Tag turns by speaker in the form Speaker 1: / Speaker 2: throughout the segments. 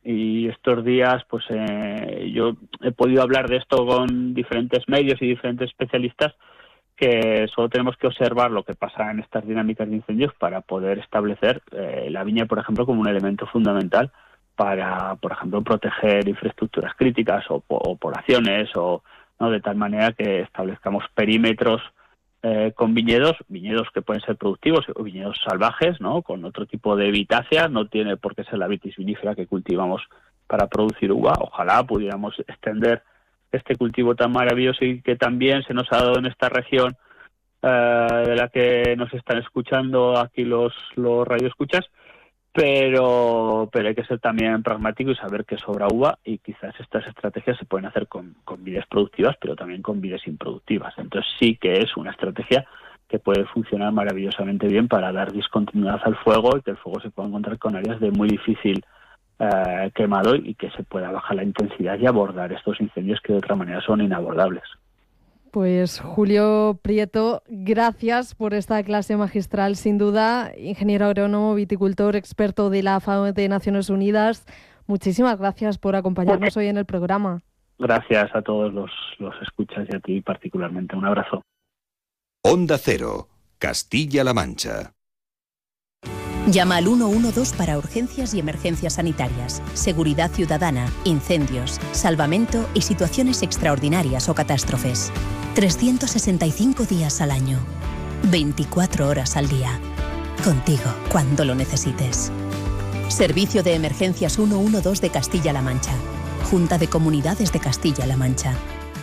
Speaker 1: Y estos días, pues yo he podido hablar de esto con diferentes medios y diferentes especialistas, que solo tenemos que observar lo que pasa en estas dinámicas de incendios para poder establecer la viña, por ejemplo, como un elemento fundamental para, por ejemplo, proteger infraestructuras críticas o poblaciones, o no, de tal manera que establezcamos perímetros con viñedos que pueden ser productivos o viñedos salvajes, ¿no? Con otro tipo de vitácea. No tiene por qué ser la vitis vinífera que cultivamos para producir uva. Ojalá pudiéramos extender este cultivo tan maravilloso y que también se nos ha dado en esta región de la que nos están escuchando aquí los radioescuchas, pero hay que ser también pragmático y saber que sobra uva, y quizás estas estrategias se pueden hacer con vides productivas, pero también con vides improductivas. Entonces sí que es una estrategia que puede funcionar maravillosamente bien para dar discontinuidad al fuego y que el fuego se pueda encontrar con áreas de muy difícil quemado, y que se pueda bajar la intensidad y abordar estos incendios que de otra manera son inabordables.
Speaker 2: Pues Julio Prieto, gracias por esta clase magistral, sin duda, ingeniero agrónomo, viticultor, experto de la FAO de Naciones Unidas. Muchísimas gracias por acompañarnos hoy en el programa.
Speaker 1: Gracias a todos los escuchas y a ti particularmente. Un abrazo.
Speaker 3: Onda Cero, Castilla-La Mancha.
Speaker 4: Llama al 112 para urgencias y emergencias sanitarias, seguridad ciudadana, incendios, salvamento y situaciones extraordinarias o catástrofes. 365 días al año, 24 horas al día. Contigo cuando lo necesites. Servicio de Emergencias 112 de Castilla-La Mancha. Junta de Comunidades de Castilla-La Mancha.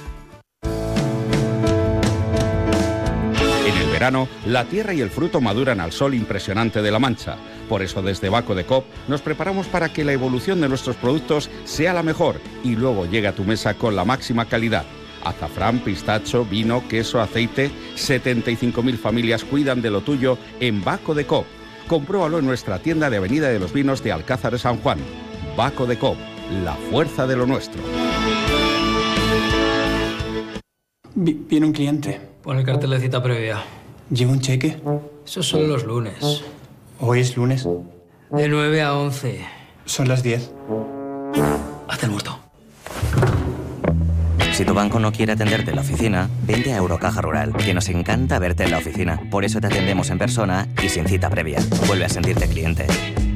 Speaker 5: En verano, la tierra y el fruto maduran al sol impresionante de La Mancha. Por eso desde Baco de Coop nos preparamos para que la evolución de nuestros productos sea la mejor y luego llegue a tu mesa con la máxima calidad. Azafrán, pistacho, vino, queso, aceite. 75.000 familias cuidan de lo tuyo en Baco de Coop. Compruébalo en nuestra tienda de Avenida de los Vinos de Alcázar de San Juan. Baco de Coop, la fuerza de lo nuestro.
Speaker 6: Viene un cliente.
Speaker 7: Pon el cartel de cita previa.
Speaker 6: ¿Lleva un cheque?
Speaker 7: Eso son los lunes.
Speaker 6: ¿Hoy es lunes?
Speaker 7: De 9 a 11.
Speaker 6: Son las 10.
Speaker 7: Hazte el muerto.
Speaker 8: Si tu banco no quiere atenderte en la oficina, vente a Eurocaja Rural, que nos encanta verte en la oficina. Por eso te atendemos en persona y sin cita previa. Vuelve a sentirte cliente.